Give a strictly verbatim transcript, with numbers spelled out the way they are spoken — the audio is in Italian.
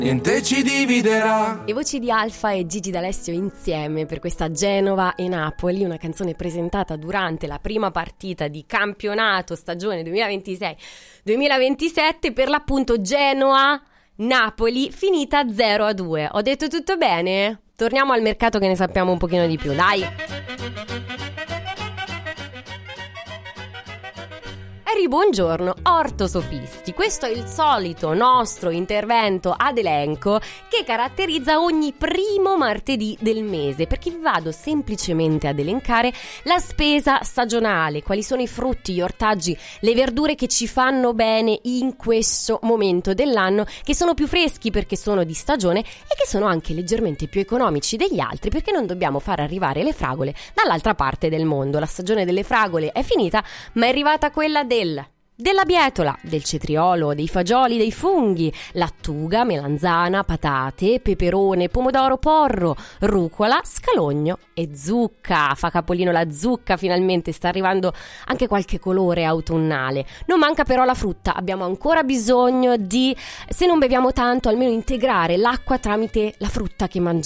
niente ci dividerà. Le voci di Alfa e Gigi D'Alessio insieme per questa Genova e Napoli, una canzone presentata durante la prima partita di campionato stagione duemilaventisei duemilaventisette, per l'appunto Genoa-Napoli, finita zero a due. Ho detto tutto bene? Torniamo al mercato che ne sappiamo un pochino di più, dai! Eri, buongiorno, ortosofisti. Questo è il solito nostro intervento ad elenco che caratterizza ogni primo martedì del mese, perché vi vado semplicemente ad elencare la spesa stagionale, quali sono i frutti, gli ortaggi, le verdure che ci fanno bene in questo momento dell'anno, che sono più freschi perché sono di stagione e che sono anche leggermente più economici degli altri, perché non dobbiamo far arrivare le fragole dall'altra parte del mondo. La stagione delle fragole è finita, ma è arrivata quella del della bietola, del cetriolo, dei fagioli, dei funghi, lattuga, melanzana, patate, peperone, pomodoro, porro, rucola, scalogno e zucca. Fa capolino la zucca, finalmente sta arrivando anche qualche colore autunnale. Non manca però la frutta, abbiamo ancora bisogno di, se non beviamo tanto, almeno integrare l'acqua tramite la frutta che mangiamo.